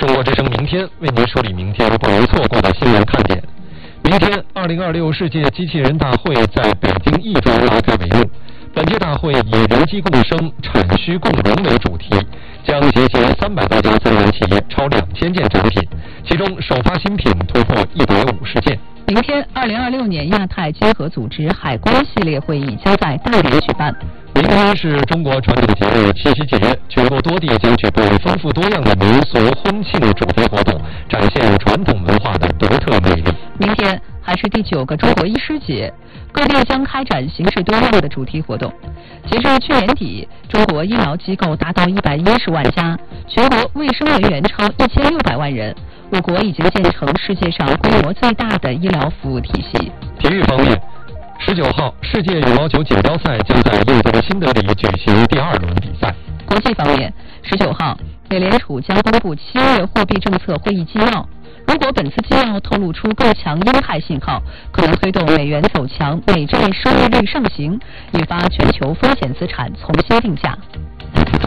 中国之声明天为您梳理明天不容错过的新闻看点。明天，2026世界机器人大会在北京亦庄拉开帷幕。本届大会以人机共生、产需共荣为主题，将集结300多家参展企业，超2000件展品，其中首发新品突破150件。 明天，2026年亚太经合组织海关系列会议将在大连举办。 明天是中国传统节日七夕节，全国多地将举办丰富多样的民俗婚庆主题活动，展现传统文化的独特魅力。 明天还是第9个中国医师节，各地将开展形式多样的主题活动。截至去年底，中国医疗机构达到110万家，全国卫生人员超1600万人。我国已经建成世界上规模最大的医疗服务体系。 体育方面，19号世界羽毛球锦标赛将在印度新德里举行第2轮比赛。 国际方面，19号美联储将公布7月货币政策会议纪要。如果本次纪要透露出更强鹰派信号，可能推动美元走强，美债收益率上行，引发全球风险资产重新定价。